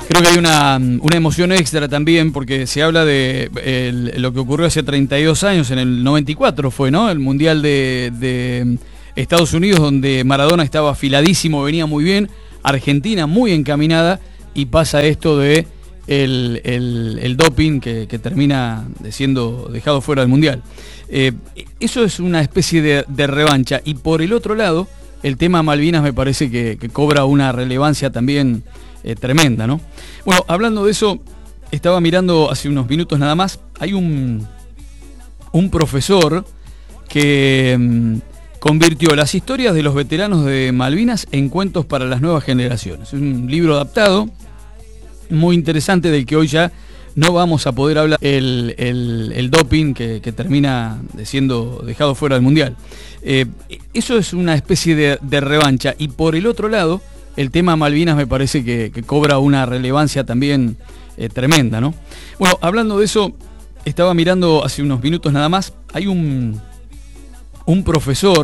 Creo que hay una emoción extra también porque se habla de lo que ocurrió hace 32 años, en el 94 fue, ¿no? El Mundial de Estados Unidos, donde Maradona estaba afiladísimo, venía muy bien, Argentina muy encaminada, y pasa esto de el doping que termina siendo dejado fuera del Mundial. Eso es una especie de revancha, y por el otro lado, el tema Malvinas me parece que cobra una relevancia también tremenda, ¿no? Bueno, hablando de eso, estaba mirando hace unos minutos nada más, hay un profesor que convirtió las historias de los veteranos de Malvinas en cuentos para las nuevas generaciones. Es un libro adaptado, muy interesante, del que hoy ya no vamos a poder hablar. El doping que termina siendo dejado fuera del Mundial. Eso es una especie de revancha, y por el otro lado, el tema Malvinas me parece que cobra una relevancia también tremenda, ¿no? Bueno, hablando de eso, estaba mirando hace unos minutos nada más, hay un profesor